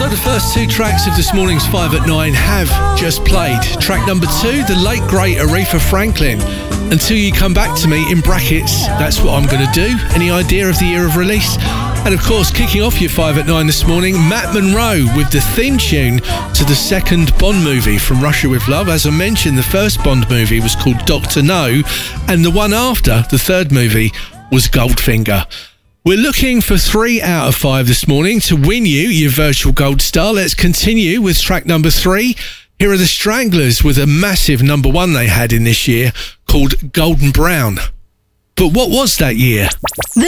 So the first two tracks of this morning's 5 at 9 have just played. Track number 2, the late great Aretha Franklin. Until You Come Back to Me, in brackets, that's what I'm going to do. Any idea of the year of release? And of course, kicking off your 5 at 9 this morning, Matt Monro with the theme tune to the second Bond movie from Russia with Love. As I mentioned, the first Bond movie was called Dr. No, and the one after, the third movie, was Goldfinger. We're looking for 3 out of 5 this morning to win you your virtual gold star. Let's continue with track number 3. Here are the Stranglers with a massive number 1 they had in this year called Golden Brown. But what was that year?